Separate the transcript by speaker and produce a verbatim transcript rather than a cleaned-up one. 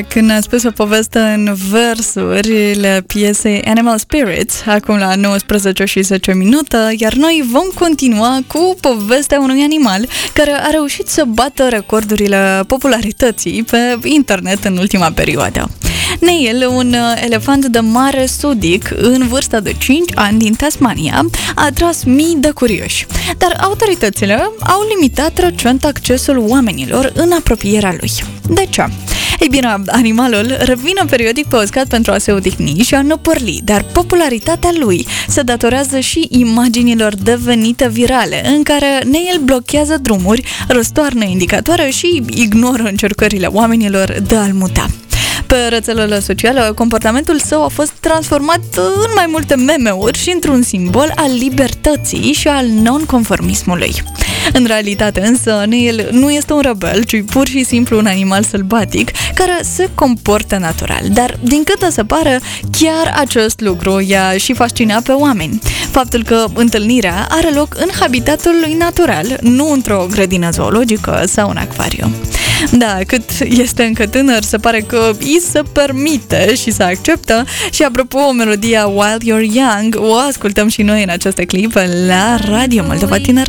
Speaker 1: Când ne-a spus o poveste în versurile piesei Animal Spirits, acum la nouăsprezece și zece minute, iar noi vom continua cu povestea unui animal care a reușit să bată recordurile popularității pe internet în ultima perioadă. Neil, un elefant de mare sudic în vârstă de cinci ani din Tasmania, a atras mii de curioși, dar autoritățile au limitat recent accesul oamenilor în apropierea lui. De ce? Ei bine, animalul revine periodic pe uscat pentru a se odihni și a năpărli, dar popularitatea lui se datorează și imaginilor devenite virale, în care Neil blochează drumuri, răstoarnă indicatoare și ignoră încercările oamenilor de a-l muta. Pe rețelele sociale, comportamentul său a fost transformat în mai multe meme-uri și într-un simbol al libertății și al non-conformismului. În realitate însă, Neil nu este un rebel, ci pur și simplu un animal sălbatic care se comportă natural. Dar, din câte se pare, chiar acest lucru i-a și fascinat pe oameni. Faptul că întâlnirea are loc în habitatul lui natural, nu într-o grădină zoologică sau un acvariu. Da, cât este încă tânăr, se pare că îi se permite și se acceptă. Și apropo, melodia While You're Young o ascultăm și noi în aceste clipe la Radio Moldova Tineret.